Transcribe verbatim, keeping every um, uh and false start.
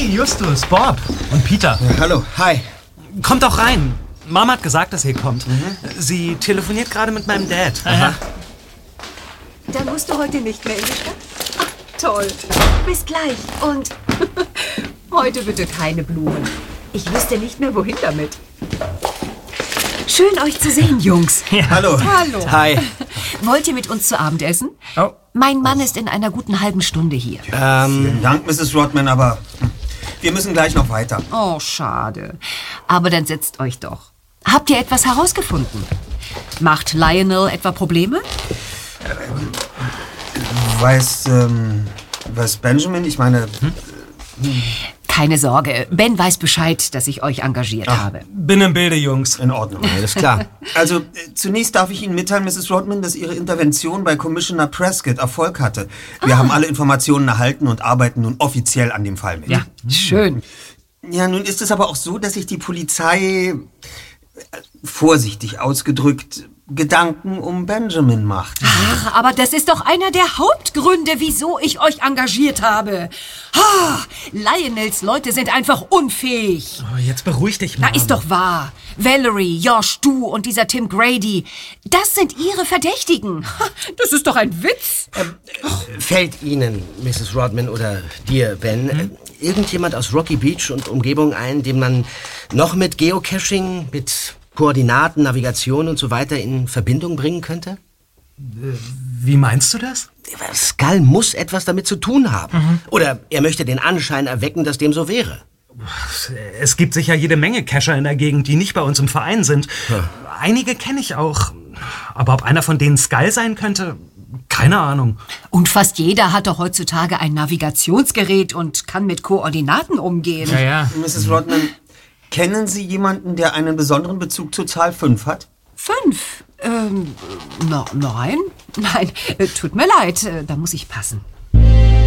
Hey, Justus, Bob und Peter. Ja, hallo, hi. Kommt doch rein. Mama hat gesagt, dass ihr kommt. Mhm. Sie telefoniert gerade mit meinem Dad. Aha. Dann musst du heute nicht mehr in die Stadt? Ach, toll. Bis gleich. Und heute bitte keine Blumen. Ich wüsste nicht mehr, wohin damit. Schön, euch zu sehen, Jungs. Ja. Hallo. Hallo. Hi. Wollt ihr mit uns zu Abend essen? Oh. Mein Mann ist in einer guten halben Stunde hier. Ja, ähm, vielen Dank, Misses Rodman, aber wir müssen gleich noch weiter. Oh, schade. Aber dann setzt euch doch. Habt ihr etwas herausgefunden? Macht Lionel etwa Probleme? Ähm, weiß, ähm, weiß Benjamin, ich meine... Hm? Keine Sorge, Ben weiß Bescheid, dass ich euch engagiert Ach, habe. Bin im Bilde, Jungs. In Ordnung, alles klar. Also, äh, zunächst darf ich Ihnen mitteilen, Misses Rodman, dass Ihre Intervention bei Commissioner Prescott Erfolg hatte. Wir ah. haben alle Informationen erhalten und arbeiten nun offiziell an dem Fall mit. Ja, schön. Ja, nun ist es aber auch so, dass sich die Polizei, vorsichtig ausgedrückt, Gedanken um Benjamin macht. Ach, aber das ist doch einer der Hauptgründe, wieso ich euch engagiert habe. Ah, Lionels Leute sind einfach unfähig. Oh, jetzt beruhig dich mal. Na, ist doch wahr. Valerie, Josh, du und dieser Tim Grady, das sind ihre Verdächtigen. Das ist doch ein Witz. Ähm, äh, fällt Ihnen, Misses Rodman, oder dir, Ben, hm? äh, irgendjemand aus Rocky Beach und Umgebung ein, den man noch mit Geocaching, mit Koordinaten, Navigation und so weiter in Verbindung bringen könnte? Wie meinst du das? Skull muss etwas damit zu tun haben. Mhm. Oder er möchte den Anschein erwecken, dass dem so wäre. Es gibt sicher jede Menge Cacher in der Gegend, die nicht bei uns im Verein sind. Ja. Einige kenne ich auch. Aber ob einer von denen Skull sein könnte, keine Ahnung. Und fast jeder hat doch heutzutage ein Navigationsgerät und kann mit Koordinaten umgehen. Ja, ja. Misses Rodman, kennen Sie jemanden, der einen besonderen Bezug zur Zahl fünf hat? Fünf? Ähm, no, nein. Nein, tut mir leid, da muss ich passen.